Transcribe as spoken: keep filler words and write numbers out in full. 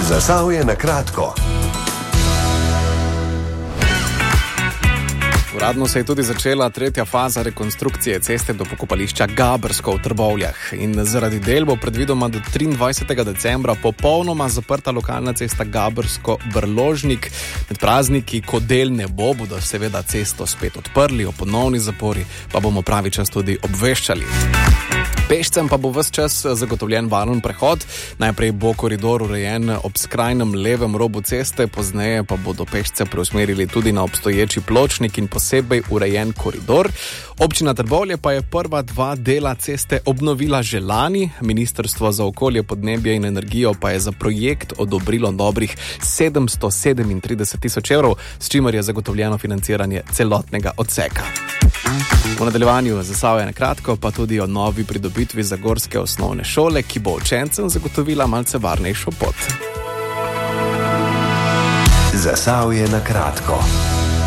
Zasavje na kratko. Uradno se je tudi začela tretja faza rekonstrukcije ceste do pokopališča Gabrsko v Trbovljah in zaradi del bo predvidoma do triindvajsetega decembra popolnoma zaprta lokalna cesta Gabrsko-Brložnik. Med prazniki, ko del ne bo, bodo seveda cesto spet odprli, o ponovni zapori pa bomo pravi čas tudi obveščali. Pešcem pa bo ves čas zagotovljen varen prehod. Najprej bo koridor urejen ob skrajnem levem robu ceste, pozneje pa bodo pešce preusmerili tudi na obstoječi pločnik in posebej urejen koridor. Občina Trbovlje pa je prva dva dela ceste obnovila že lani. Ministrstvo za okolje, podnebje in energijo pa je za projekt odobrilo dobrih sedemsto sedemintrideset tisoč evrov, s čimer je zagotovljeno financiranje celotnega odseka. V nadaljevanju Zasavje na kratko pa tudi o novi pridobitvi zagorske osnovne šole, ki bo učencem zagotovila malce varnejšo pot. Zasavje na kratko.